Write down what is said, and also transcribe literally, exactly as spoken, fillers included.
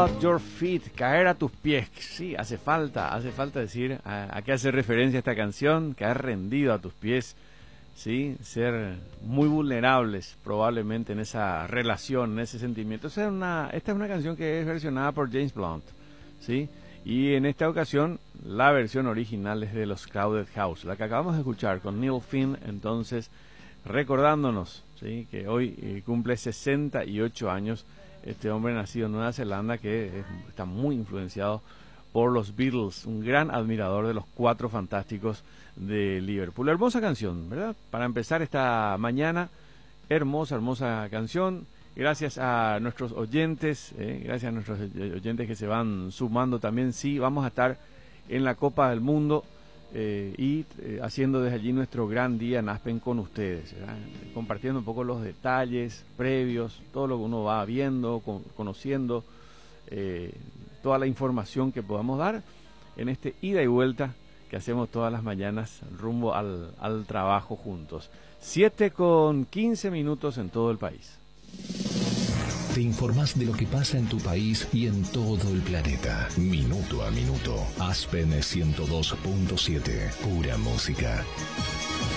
at your feet, caer a tus pies. Sí, hace falta, hace falta decir a, a qué hace referencia esta canción, caer rendido a tus pies, sí, ser muy vulnerables probablemente en esa relación, en ese sentimiento. Esta es una, esta es una canción que es versionada por James Blunt, sí, y en esta ocasión la versión original es de los Crowded House, la que acabamos de escuchar con Neil Finn, entonces recordándonos, sí, que hoy eh, cumple sesenta y ocho años. Este hombre nacido en Nueva Zelanda que es, está muy influenciado por los Beatles, un gran admirador de los Cuatro Fantásticos de Liverpool. Hermosa canción, ¿verdad? Para empezar esta mañana, hermosa, hermosa canción. Gracias a nuestros oyentes, eh, gracias a nuestros oyentes que se van sumando también. Sí, vamos a estar en la Copa del Mundo eh, y eh, haciendo desde allí nuestro gran día en Aspen con ustedes, ¿verdad? Compartiendo un poco los detalles previos, todo lo que uno va viendo, con, conociendo, eh, toda la información que podamos dar en este ida y vuelta que hacemos todas las mañanas rumbo al, al trabajo juntos. siete con quince minutos en todo el país. Te informás de lo que pasa en tu país y en todo el planeta, minuto a minuto. Aspen ciento dos punto siete, pura música.